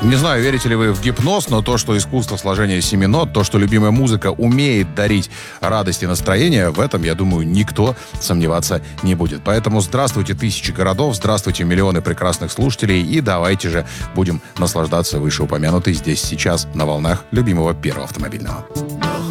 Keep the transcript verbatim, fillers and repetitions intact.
Не знаю, верите ли вы в гипноз, но то, что искусство сложения семи нот, то, что любимая музыка умеет дарить радость и настроение, в этом, я думаю, никто сомневаться не будет. Поэтому здравствуйте, тысячи городов, здравствуйте, миллионы прекрасных слушателей, и давайте же будем наслаждаться вышеупомянутой здесь сейчас на волнах любимого Первого автомобильного.